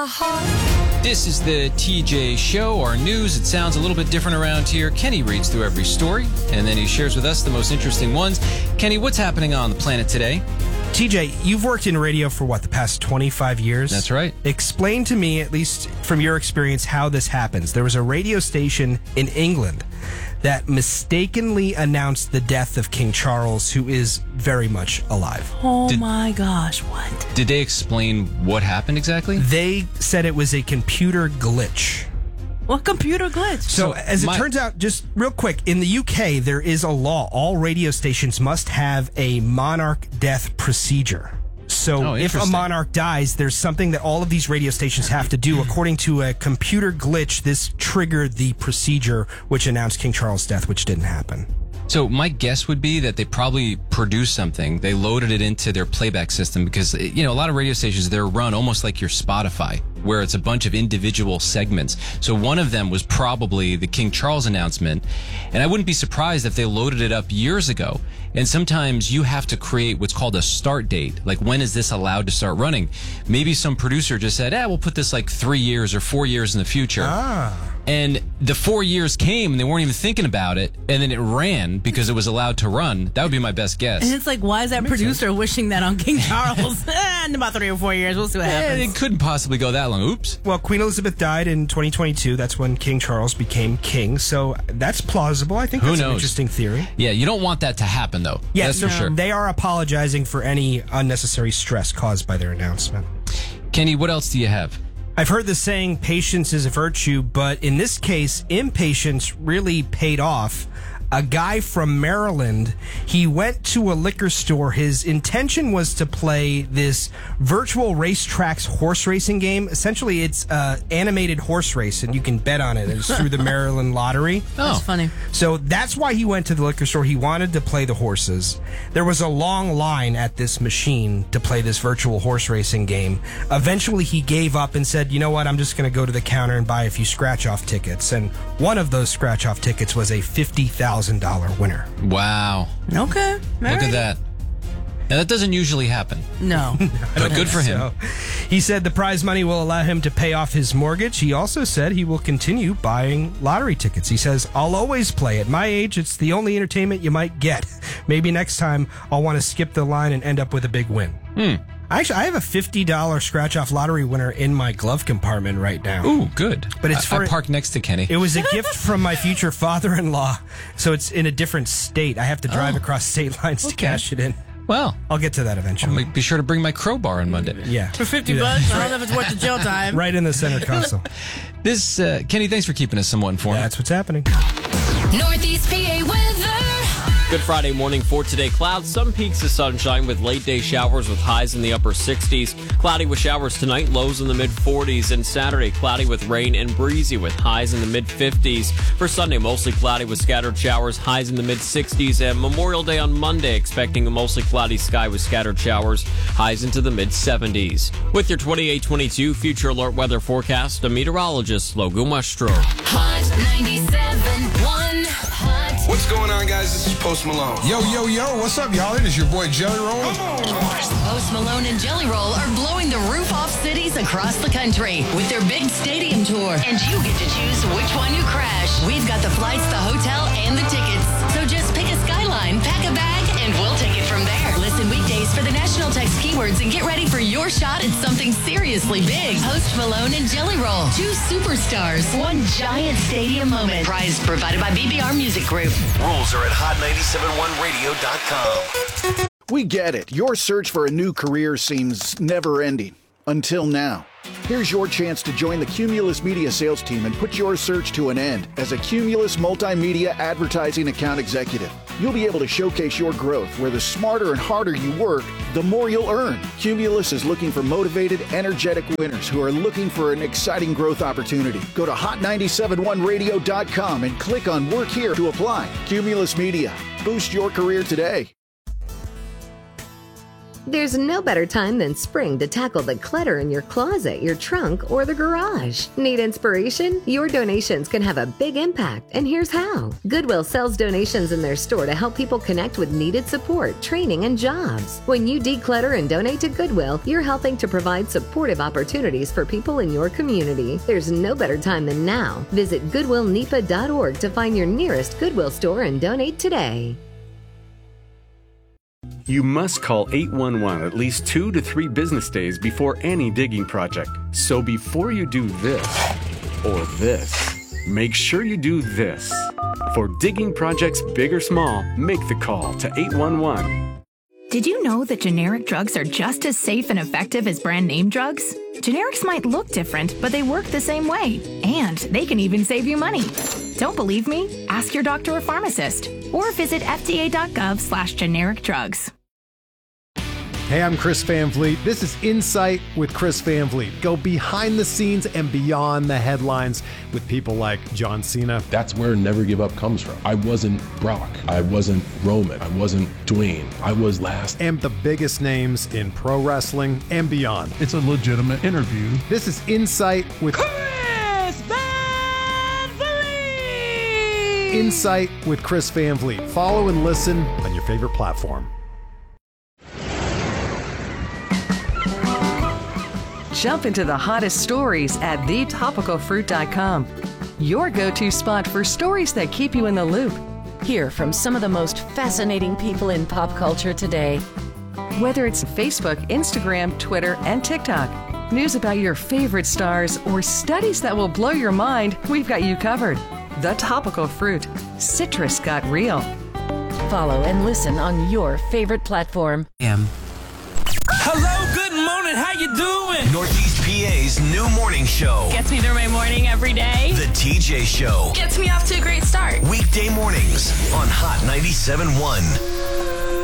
heart. This is the TJ Show, our news. It sounds a little bit different around here. Kenny reads through every story, and then he shares with us the most interesting ones. Kenny, what's happening on the planet today? TJ, you've worked in radio for the past 25 years? That's right. Explain to me, at least from your experience, how this happens. There was a radio station in England that mistakenly announced the death of King Charles, who is very much alive. Oh my gosh, what? Did they explain what happened exactly? They said it was a computer glitch. What computer glitch? So, as it turns out, just real quick, in the UK, there is a law. All radio stations must have a monarch death procedure. So if a monarch dies, there's something that all of these radio stations have to do. According to a computer glitch, this triggered the procedure which announced King Charles' death, which didn't happen. So my guess would be that they probably produced something. They loaded it into their playback system because, a lot of radio stations, they're run almost like your Spotify, where it's a bunch of individual segments. So one of them was probably the King Charles announcement. And I wouldn't be surprised if they loaded it up years ago. And sometimes you have to create what's called a start date. Like, when is this allowed to start running? Maybe some producer just said, we'll put this like 3 years or 4 years in the future. And the 4 years came and they weren't even thinking about it. And then it ran because it was allowed to run. That would be my best guess. And it's like, why is that producer wishing that on King Charles? In about 3 or 4 years, we'll see what happens. It couldn't possibly go that long. Oops. Well, Queen Elizabeth died in 2022. That's when King Charles became king. So that's plausible. I think that's an interesting theory. Yeah, you don't want that to happen, though. Yes, that's for sure. They are apologizing for any unnecessary stress caused by their announcement. Kenny, what else do you have? I've heard the saying, patience is a virtue, but in this case, impatience really paid off. A guy from Maryland, he went to a liquor store. His intention was to play this virtual racetracks horse racing game. Essentially, it's animated horse race, and you can bet on it. It's through the Maryland Lottery. That's funny. So that's why he went to the liquor store. He wanted to play the horses. There was a long line at this machine to play this virtual horse racing game. Eventually, he gave up and said, you know what, I'm just going to go to the counter and buy a few scratch-off tickets. And one of those scratch-off tickets was a $50,000 winner. Wow. Okay. Look at that. Now, that doesn't usually happen. No. But good for him. So, he said the prize money will allow him to pay off his mortgage. He also said he will continue buying lottery tickets. He says, I'll always play. At my age, it's the only entertainment you might get. Maybe next time I'll want to skip the line and end up with a big win. Actually, I have a $50 scratch-off lottery winner in my glove compartment right now. Ooh, good. But it's I parked next to Kenny. It was a gift from my future father-in-law, so it's in a different state. I have to drive across state lines to cash it in. Well, I'll get to that eventually. I'll be sure to bring my crowbar on Monday. Yeah. For $50, I don't know if it's worth the jail time. Right in the center console. This, Kenny, thanks for keeping us somewhat informed. That's what's happening. Northeast PA weather. Good Friday morning for today. Clouds, some peaks of sunshine with late day showers with highs in the upper 60s. Cloudy with showers tonight, lows in the mid 40s. And Saturday, cloudy with rain and breezy with highs in the mid 50s. For Sunday, mostly cloudy with scattered showers, highs in the mid 60s. And Memorial Day on Monday, expecting a mostly cloudy sky with scattered showers, highs into the mid 70s. With your 28-22 Future Alert weather forecast, a meteorologist, Logan Westro. Hot 97.1. Hot. What's going on, guys? This is Post Malone. Yo, what's up, y'all? It is your boy Jelly Roll. Post Malone and Jelly Roll are blowing the roof off cities across the country with their big stadium tour. And you get to choose which one you crash. We've got the flights, the hotel, and the tickets. So just pick a skyline, pack a bag, and we'll take it from there. Listen weekdays for the national text keywords and get ready for your shot at something seriously big. Post Malone and Jelly Roll. 2 superstars. 1 giant stadium moment. Prize provided by BBR Music Group. Rules are at hot971radio.com. We get it. Your search for a new career seems never-ending. Until now. Here's your chance to join the Cumulus Media sales team and put your search to an end as a Cumulus Multimedia Advertising Account Executive. You'll be able to showcase your growth where the smarter and harder you work, the more you'll earn. Cumulus is looking for motivated, energetic winners who are looking for an exciting growth opportunity. Go to hot971radio.com and click on Work Here to apply. Cumulus Media. Boost your career today. There's no better time than spring to tackle the clutter in your closet, your trunk, or the garage. Need inspiration? Your donations can have a big impact, and here's how. Goodwill sells donations in their store to help people connect with needed support, training, and jobs. When you declutter and donate to Goodwill, you're helping to provide supportive opportunities for people in your community. There's no better time than now. Visit GoodwillNepa.org to find your nearest Goodwill store and donate today. You must call 811 at least 2 to 3 business days before any digging project. So before you do this or this, make sure you do this. For digging projects big or small, make the call to 811. Did you know that generic drugs are just as safe and effective as brand name drugs? Generics might look different, but they work the same way. And they can even save you money. Don't believe me? Ask your doctor or pharmacist. Or visit fda.gov/generic drugs. Hey, I'm Chris Van Vliet. This is Insight with Chris Van Vliet. Go behind the scenes and beyond the headlines with people like John Cena. That's where Never Give Up comes from. I wasn't Brock. I wasn't Roman. I wasn't Dwayne. I was last. And the biggest names in pro wrestling and beyond. It's a legitimate interview. This is Insight with Chris Van Vliet. Insight with Chris Van Vliet. Follow and listen on your favorite platform. Jump into the hottest stories at thetopicalfruit.com. Your go-to spot for stories that keep you in the loop. Hear from some of the most fascinating people in pop culture today. Whether it's Facebook, Instagram, Twitter, and TikTok, news about your favorite stars, or studies that will blow your mind, we've got you covered. The Topical Fruit. Citrus got real. Follow and listen on your favorite platform. Hello, good morning, how you doing? Northeast PA's new morning show. Gets me through my morning every day. The TJ Show. Gets me off to a great start. Weekday mornings on Hot 97.1.